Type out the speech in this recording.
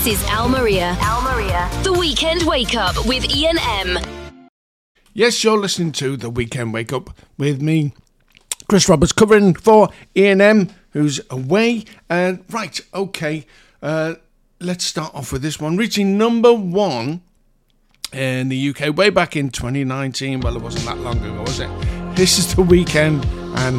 This is Al Maria. The Weekend Wake Up with Ian M. Yes, you're listening to The Weekend Wake Up with me, Chris Roberts, covering for Ian M, who's away. Right, okay, let's start off with this one. Reaching number 1 in the UK way back in 2019. Well, it wasn't that long ago, was it? This is The Weekend